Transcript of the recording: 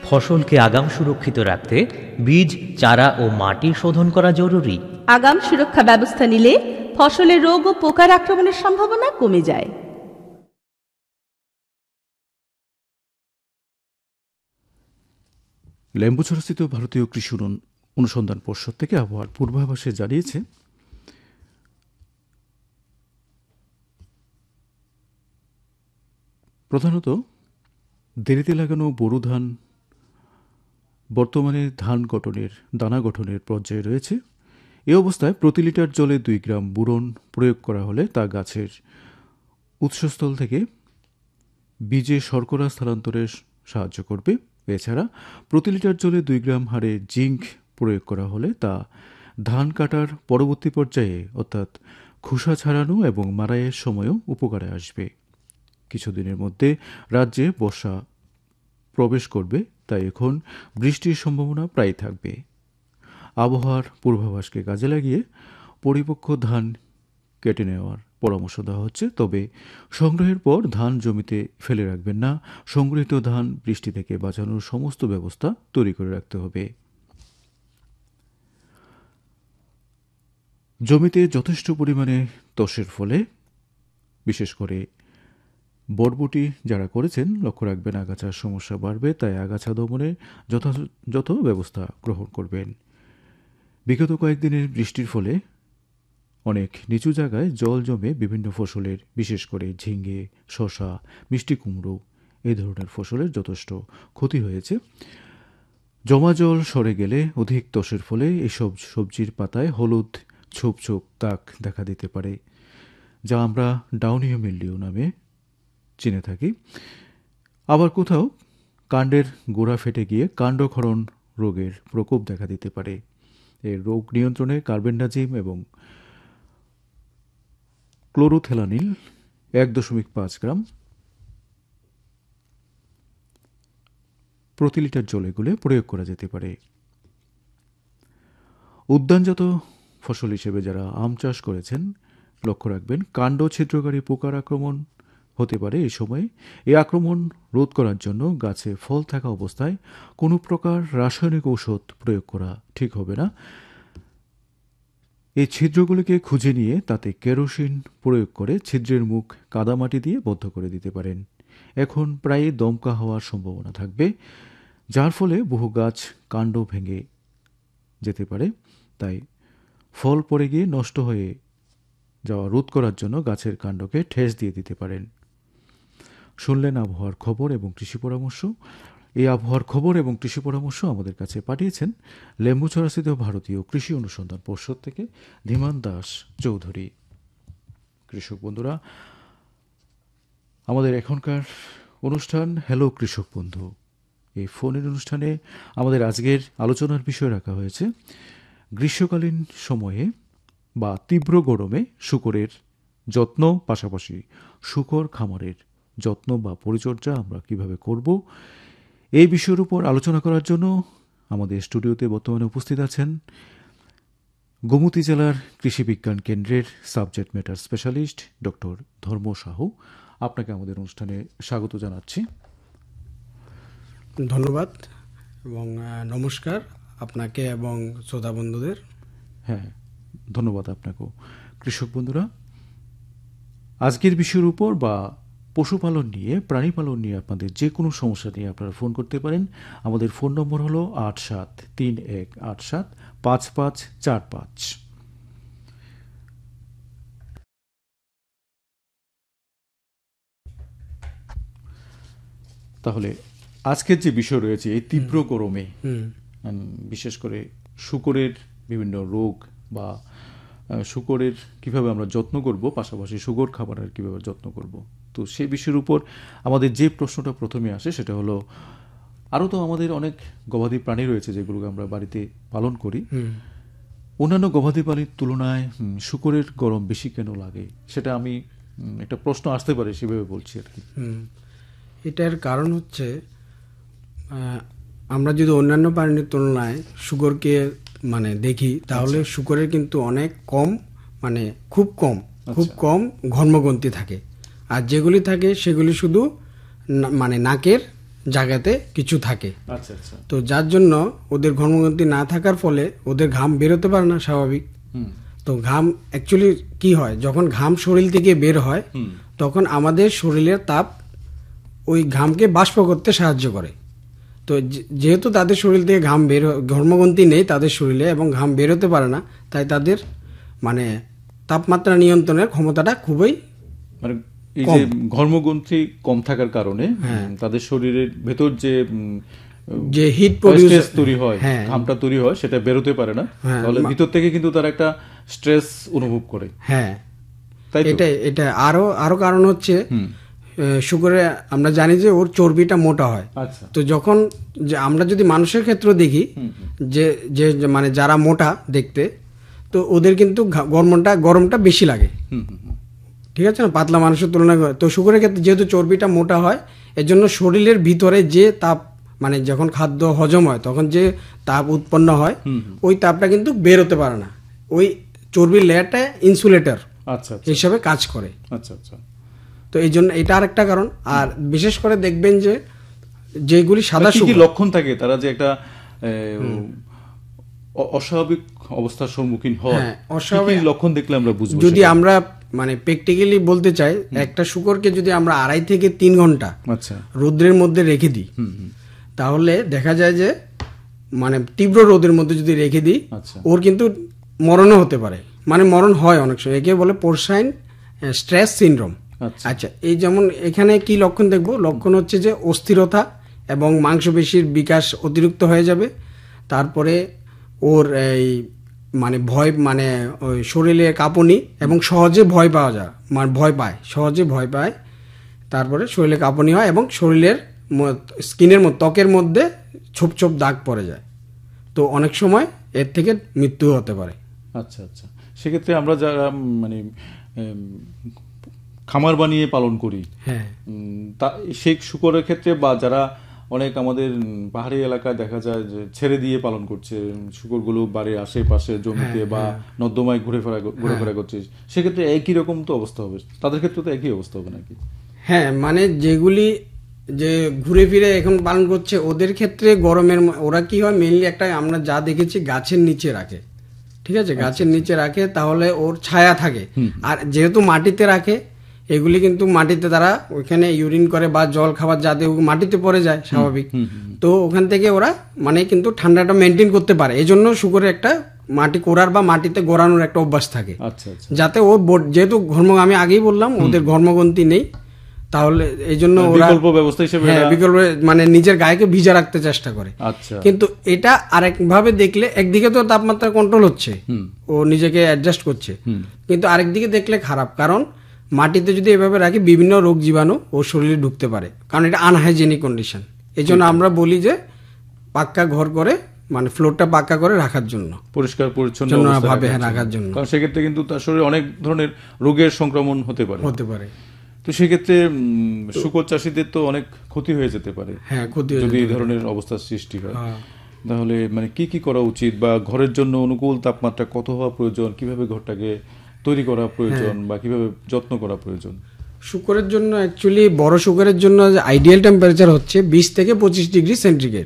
ফসলকে আগাম সুরক্ষিত রাখতে বীজ, চারা ও মাটি শোধন করা জরুরি। আগাম সুরক্ষা ব্যবস্থা নিলে ফসলের রোগ ও পোকার আক্রমণের সম্ভাবনা কমে যায়। লেম্বুছড়াস্থিত ভারতীয় কৃষি অনুসন্ধান পর্ষদ থেকে আবহাওয়ার পূর্বাভাসে জানিয়েছে প্রধানত দেরিতে লাগানো বোরো ধান বর্তমানে দানা গঠনের পর্যায়ে রয়েছে। এ অবস্থায় প্রতি লিটার জলে 2 গ্রাম বোরন প্রয়োগ করা হলে তা গাছের উৎসস্থল থেকে বীজে শর্করা স্থানান্তরে সাহায্য করবে। এছাড়া প্রতি লিটার জলে 2 গ্রাম হারে জিঙ্ক প্রয়োগ করা হলে তা ধান কাটার পরবর্তী পর্যায়ে অর্থাৎ খোসা ছাড়ানো এবং মাড়াইয়ের সময়ও উপকারে আসবে। কিছুদিনের মধ্যে রাজ্যে বর্ষা প্রবেশ করবে, তাই এখন বৃষ্টির সম্ভাবনা প্রায় থাকবে। আবহাওয়ার পূর্বাভাসকে কাজে লাগিয়ে পরিপক্ক ধান কেটে নেওয়ার পরামর্শ দেওয়া হচ্ছে। তবে সংগ্রহের পর ধান জমিতে ফেলে রাখবেন না। সংগৃহীত ধান বৃষ্টি থেকে বাঁচানোর সমস্ত ব্যবস্থা তৈরি করে রাখতে হবে। জমিতে যথেষ্ট পরিমাণে তসের ফলে বিশেষ করে বরবটি যারা করেছেন লক্ষ্য রাখবেন আগাছার সমস্যা বাড়বে, তাই আগাছা দমনে যথাযথ ব্যবস্থা গ্রহণ করবেন। বিগত কয়েকদিনের বৃষ্টির ফলে অনেক নিচু জায়গায় জল জমে বিভিন্ন ফসলের, বিশেষ করে ঝিঙ্গে, শসা, মিষ্টি কুমড়ো এই ধরনের ফসলের যথেষ্ট ক্ষতি হয়েছে। জমা জল সরে গেলে অধিক তসের ফলে এসব সবজির পাতায় হলুদ ছোপ ছোপ দাগ দেখা দিতে পারে, যা আমরা ডাউনিও মিল্ডিউ নামে চিনে থাকি। আবার কোথাও কাণ্ডের গোড়া ফেটে গিয়ে কাণ্ডক্ষরণ রোগের প্রকোপ দেখা দিতে পারে। এই রোগ নিয়ন্ত্রণে কার্বেন্ডাজিম এবং ক্লোরোথেলানিল 1.5 গ্রাম প্রতি লিটার জলে গুলে প্রয়োগ করা যেতে পারে। উদ্যানজাত ফসল হিসেবে যারা আম চাষ করেছেন লক্ষ্য রাখবেন কাণ্ড ছিদ্রকারী পোকার আক্রমণ হতে পারে। এই সময় এই আক্রমণ রোধ করার জন্য গাছে ফল থাকা অবস্থায় কোনো প্রকার রাসায়নিক ঔষধ প্রয়োগ করা ঠিক হবে না। এই ছিদ্রগুলিকে খুঁজে নিয়ে তাতে কেরোসিন প্রয়োগ করে ছিদ্রের মুখ কাদামাটি দিয়ে বদ্ধ করে দিতে পারেন। এখন প্রায় দমকা হওয়ার সম্ভাবনা থাকবে, যার ফলে বহু গাছ কাণ্ড ভেঙে যেতে পারে। তাই ফল পড়ে গিয়ে নষ্ট হয়ে যাওয়া রোধ করার জন্য গাছের কাণ্ডকে ঠেস দিয়ে দিতে পারেন। শুনলেন আবহাওয়ার খবর এবং কৃষি পরামর্শ। এই আবহাওয়ার খবর এবং কৃষি পরামর্শ আমাদের কাছে পাঠিয়েছেন লেম্বুছড়াস্থিত ভারতীয় কৃষি অনুসন্ধান পর্ষদ থেকে ধীমান দাস চৌধুরী। কৃষক বন্ধুরা, আমাদের এখনকার অনুষ্ঠান হ্যালো কৃষক বন্ধু। এই ফোনের অনুষ্ঠানে আমাদের আজকের আলোচনার বিষয় রাখা হয়েছে গ্রীষ্মকালীন সময়ে বা তীব্র গরমে শূকরের যত্ন, পাশাপাশি শূকর খামারের যত্ন বা পরিচর্যা আমরা কিভাবে করব। এই বিষয়ের উপর আলোচনা করার জন্য আমাদের স্টুডিওতে বর্তমানে উপস্থিত আছেন গোমতী জেলার কৃষি বিজ্ঞান কেন্দ্রের সাবজেক্ট ম্যাটার স্পেশালিস্ট ডক্টর ধর্ম সাহু। আপনাকে আমাদের অনুষ্ঠানে স্বাগত জানাচ্ছি। ধন্যবাদ এবং নমস্কার আপনাকে এবং শ্রোতা বন্ধুদের। হ্যাঁ, ধন্যবাদ আপনাকেও। কৃষক বন্ধুরা, আজকের বিষয়ের উপর বা পশুপালন নিয়ে, প্রাণী পালন নিয়ে আপনাদের যে কোনো সমস্যা নিয়ে আপনারা ফোন করতে পারেন। আমাদের ফোন নম্বর হলো 8731875545। তাহলে আজকের যে বিষয় রয়েছে এই তীব্র গরমে বিশেষ করে শূকরের বিভিন্ন রোগ বা শূকরের কিভাবে আমরা যত্ন করব, পাশাপাশি শূকর খাবারের কিভাবে যত্ন করব, তো সেই বিষয়ের উপর আমাদের যে প্রশ্নটা প্রথমে আসে সেটা হলো, আরও তো আমাদের অনেক গবাদি প্রাণী রয়েছে যেগুলোকে আমরা বাড়িতে পালন করি। অন্যান্য গবাদি প্রাণীর তুলনায় শূকরের গরম বেশি কেন লাগে, সেটা আমি একটা প্রশ্ন আসতে পারে সেভাবে বলছি আর কি। এটার কারণ হচ্ছে আমরা যদি অন্যান্য প্রাণীর তুলনায় শূকরকে দেখি তাহলে শূকরের কিন্তু অনেক কম, খুব কম ঘর্মগ্রন্থি থাকে। আর যেগুলি থাকে সেগুলি শুধু নাকের জায়গাতে কিছু থাকে। আচ্ছা আচ্ছা। তো যার জন্য ওদের ঘর্মগ্রন্থি না থাকার ফলে ওদের ঘাম বেরোতে পারে না স্বাভাবিক। তো ঘাম অ্যাকচুয়ালি কি হয়, যখন ঘাম শরীর থেকে বের হয় তখন আমাদের শরীরের তাপ ওই ঘামকে বাষ্প করতে সাহায্য করে। তো যেহেতু তাদের শরীর থেকে ঘাম ঘর্মগ্রন্থি নেই তাদের শরীরে এবং ঘাম বেরোতে পারে না, তাই তাদের মানে তাপমাত্রা নিয়ন্ত্রণের ক্ষমতাটা খুবই মানে এই যে ঘর্মগ্রন্থি কম থাকার কারণে তাদের শরীরের ভেতর যে হিট প্রডিউস তৈরি হয়, ঘামটা তৈরি হয়, সেটা বেরোতে পারে না। তাহলে ভিতর থেকে কিন্তু তারা একটা স্ট্রেস অনুভব করে। হ্যাঁ, তাই এটা আরো কারণ হচ্ছে শুকরে আমরা জানি যে ওর চর্বিটা মোটা হয়। তো যখন আমরা যদি মানুষের ক্ষেত্রে দেখি যে মানে যারা মোটা দেখতে, তো ওদের কিন্তু গরমটা বেশি লাগে, ঠিক আছে না, পাতলা মানুষের তুলনায়। তো শুকরের ক্ষেত্রে যেহেতু চর্বিটা মোটা হয়, এর জন্য শরীরের ভিতরে যে তাপ মানে যখন খাদ্য হজম হয় তখন যে তাপ উৎপন্ন হয় ওই তাপটা কিন্তু বেরোতে পারে না, ওই চর্বির লেয়ারটা ইনসুলেটর হিসাবে কাজ করে। আচ্ছা আচ্ছা। তো এই জন্য এটা আরেকটা কারণ। আর বিশেষ করে দেখবেন যে যেগুলি সাদা শুকর লক্ষণ থাকে, তারা যে একটা অস্বাভাবিক অবস্থার সম্মুখীন হয়, অস্বাভাবিক লক্ষণ দেখলে আমরা বুঝবো। যদি আমরা মানে প্র্যাকটিক্যালি বলতে চাই, একটা শুকরকে যদি আমরা 2.5 থেকে 3 ঘন্টা রোদ্রের মধ্যে রেখে দিই, তাহলে দেখা যায় যে মানে তীব্র রোদের মধ্যে যদি রেখে দিই, ওর কিন্তু মরণও হতে পারে, মানে মরণ হয় অনেক সময়। একে বলে পোরসাইন স্ট্রেস সিনড্রোম। আচ্ছা, এই যেমন এখানে কি লক্ষণ দেখবো, লক্ষণ হচ্ছে যে অস্থিরতা এবং মাংসপেশির বিকাশ অতিরিক্ত হয়ে যাবে। তারপরে ওর এই মানে ভয়, মানে ওই শরীরে কাঁপুনি এবং সহজে ভয় পায়, সহজে ভয় পায়। তারপরে শরীরে কাঁপুনি হয় এবং শরীরের স্কিনের মধ্যে, ত্বকের মধ্যে ছোপ ছোপ দাগ পড়ে যায়। তো অনেক সময় এর থেকে মৃত্যু হতে পারে। আচ্ছা আচ্ছা। সেক্ষেত্রে আমরা যারা মানে খামার বানিয়ে পালন করি, সেই শুকরের ক্ষেত্রে, বা যারা অনেক আমাদের পাহাড়ি এলাকায় দেখা যায় যে ছেড়ে দিয়ে পালন করছে শুকরগুলো, বাড়ির আশেপাশে জমিতে বা নর্দমায় ঘুরেফেরা করছে, সেক্ষেত্রে একই রকম তো অবস্থা হবে, তাদের ক্ষেত্রে তো একই অবস্থা হবে নাকি? হ্যাঁ, মানে যেগুলি যে ঘুরে ফিরে এখন পালন করছে ওদের ক্ষেত্রে গরমের ওরা কি হয়, মেইনলি একটা আমরা যা দেখেছি গাছের নিচে রাখে, ঠিক আছে, গাছের নিচে রাখে, তাহলে ওর ছায়া থাকে। আর যেহেতু মাটিতে রাখে, এগুলি কিন্তু মাটিতে তারা ওইখানে ইউরিন করে বা জল খাবার যাতে মাটিতে পড়ে যায় স্বাভাবিক, তো ওখান থেকে ওরা মানে কিন্তু ঠান্ডাটা মেনটেন করতে পারে। এই জন্য শুকরের একটা মাটি কোড়ার বা মাটিতে গোড়ানোর একটা অভ্যাস থাকে, যাতে ও যেহেতু আমি আগেই বললাম ওদের ঘর্মগ্রন্থি নেই, তাহলে এই জন্য ওরা বিকল্প ব্যবস্থা হিসেবে বিকল্প মানে নিজের গায়েকে ভিজা রাখতে চেষ্টা করে। কিন্তু এটা আরেক ভাবে দেখলে, একদিকে তো তাপমাত্রা কন্ট্রোল হচ্ছে, ও নিজেকে অ্যাডজাস্ট করছে, কিন্তু আরেকদিকে দেখলে খারাপ, কারণ মাটিতে যদি এভাবে রাখি বিভিন্ন রোগ জীবাণু ওর শরীরে ঢুকতে পারে, কারণ এটা আনহাইজেনিক কন্ডিশন। এই জন্য আমরা বলি যে পাক্কা ঘর করে, মানে ফ্লোরটা পাক্কা করে রাখার জন্য, পরিষ্কার পরিচ্ছন্ন ভাবে রাখার জন্য, কারণ সেক্ষেত্রে কিন্তু তার শরীরে অনেক ধরনের রোগের সংক্রমণ হতে পারে। তো সেক্ষেত্রে শুকর চাষীদের তো অনেক ক্ষতি হয়ে যেতে পারে যদি এই ধরনের অবস্থার সৃষ্টি হয়। তাহলে মানে কি করা উচিত, বা ঘরের জন্য অনুকূল তাপমাত্রা কত হওয়া প্রয়োজন, কিভাবে ঘরটাকে তৈরি করা প্রয়োজন, বা কিভাবে যত্ন করা প্রয়োজন? শুকরের জন্য অ্যাকচুয়ালি বড় শুকরের জন্য আইডিয়াল টেম্পারেচার হচ্ছে 20 থেকে 25 ডিগ্রি সেন্টিগ্রেড।